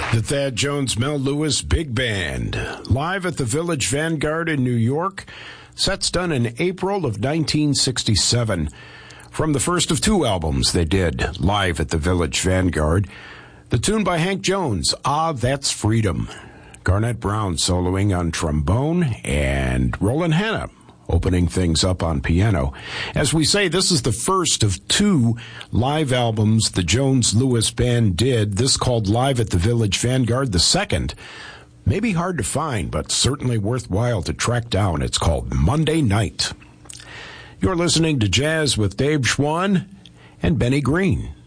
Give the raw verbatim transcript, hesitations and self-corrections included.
The Thad Jones Mel Lewis Big Band, live at the Village Vanguard in New York. Sets done in April of nineteen sixty-seven. From the first of two albums they did, live at the Village Vanguard. The tune by Hank Jones, Ah, That's Freedom. Garnett Brown soloing on trombone, and Roland Hanna opening things up on piano. As we say, this is the first of two live albums the Jones Lewis Band did. This called Live at the Village Vanguard. The second, maybe hard to find, but certainly worthwhile to track down. It's called Monday Night. You're listening to Jazz with Dave Schwann and Benny Green.